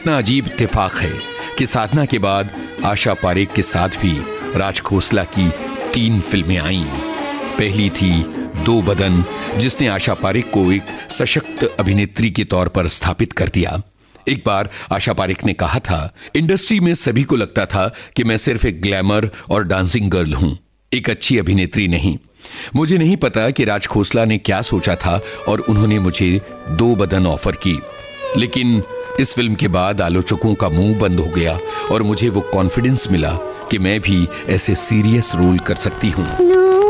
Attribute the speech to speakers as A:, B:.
A: कितना अजीब इत्तेफाक है कि साधना के बाद आशा पारेख के साथ भी राज खोसला की 3 फिल्में आईं। पहली थी दो बदन, जिसने आशा पारेख को एक सशक्त अभिनेत्री के तौर पर स्थापित कर दिया। एक बार आशा पारेख ने कहा था, इंडस्ट्री में सभी को लगता था कि मैं सिर्फ एक ग्लैमर और डांसिंग गर्ल हूं, एक अच्छी अभिनेत्री नहीं। मुझे नहीं पता कि राज खोसला ने क्या सोचा था और उन्होंने मुझे दो बदन ऑफर की। लेकिन इस फिल्म के बाद आलोचकों का मुंह बंद हो गया और मुझे वो कॉन्फिडेंस मिला कि मैं भी ऐसे सीरियस रोल कर सकती हूँ।